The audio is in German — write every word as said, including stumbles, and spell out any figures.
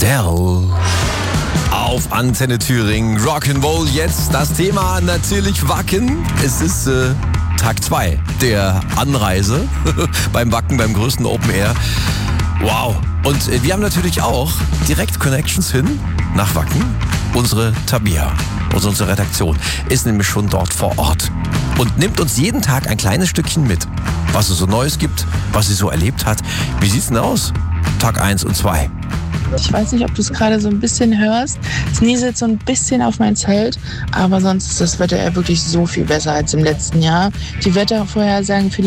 Adele. Auf Antenne Thüringen, Rock'n'Roll jetzt. Das Thema natürlich Wacken. Es ist äh, Tag zwei der Anreise beim Wacken, beim größten Open Air. Wow. Und äh, wir haben natürlich auch direkt Connections hin nach Wacken. Unsere Tabea, also unsere Redaktion, ist nämlich schon dort vor Ort und nimmt uns jeden Tag ein kleines Stückchen mit, was es so Neues gibt, was sie so erlebt hat. Wie sieht's denn aus? Tag eins und zwei. Ich weiß nicht, ob du es gerade so ein bisschen hörst. Es nieselt so ein bisschen auf mein Zelt, aber sonst ist das Wetter ja wirklich so viel besser als im letzten Jahr. Die Wettervorhersagen für die